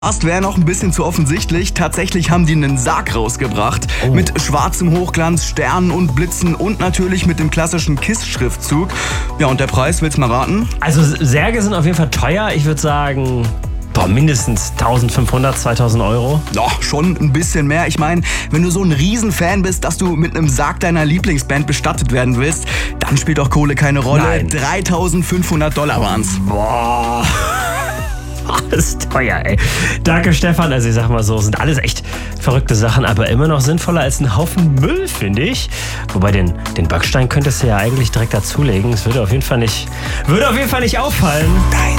Fast wäre noch ein bisschen zu offensichtlich. Tatsächlich haben die einen Sarg rausgebracht. Mit schwarzem Hochglanz, Sternen und Blitzen und natürlich mit dem klassischen KISS-Schriftzug. Ja, und der Preis, willst du mal raten? Also Särge sind auf jeden Fall teuer. Ich würde sagen, mindestens 1.500, 2.000 Euro. Doch, schon ein bisschen mehr. Ich meine, wenn du so ein Riesenfan bist, dass du mit einem Sarg deiner Lieblingsband bestattet werden willst, dann spielt doch Kohle keine Rolle. Nein. $3.500 waren's. Boah. Das ist teuer, ey. Danke, Stefan. Also ich sag mal so, sind alles echt verrückte Sachen, aber immer noch sinnvoller als ein Haufen Müll, finde ich. Wobei den Backstein könntest du ja eigentlich direkt dazulegen. Es würde auf jeden Fall nicht auffallen. Dein